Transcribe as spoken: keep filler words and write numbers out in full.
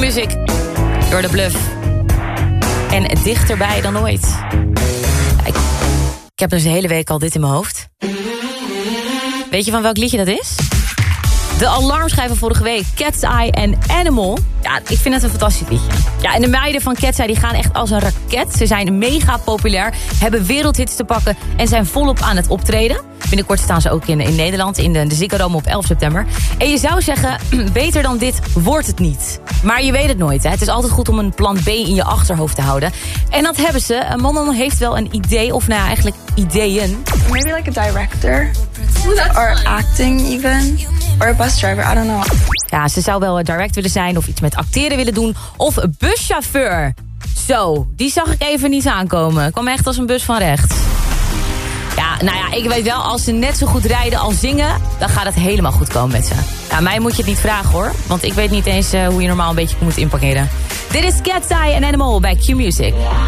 Q-Music. Door de Bluff. En dichterbij dan ooit. Ik, ik heb dus de hele week al dit in mijn hoofd. Weet je van welk liedje dat is? De alarmschijver vorige week, Cat's Eye en Animal. Ja, ik vind het een fantastisch liedje. Ja, en de meiden van Cat's Eye die gaan echt als een raket. Ze zijn mega populair, hebben wereldhits te pakken en zijn volop aan het optreden. Binnenkort staan ze ook in, in Nederland, in de, de Ziggo Dome op elf september. En je zou zeggen, beter dan dit wordt het niet. Maar je weet het nooit, hè. Het is altijd goed om een plan B in je achterhoofd te houden. En dat hebben ze. Manon heeft wel een idee, of nou ja, eigenlijk ideeën. Maybe like a director. Or acting even. Or a bus driver, I don't know. Ja, ze zou wel direct willen zijn of iets met acteren willen doen. Of buschauffeur. Zo, die zag ik even niet aankomen. Kwam echt als een bus van rechts. Ja, nou ja, ik weet wel, als ze net zo goed rijden als zingen, dan gaat het helemaal goed komen met ze. Ja, mij moet je het niet vragen hoor, want ik weet niet eens uh, hoe je normaal een beetje moet inparkeren. Dit is Cat's Eye en Animal bij Q-Music.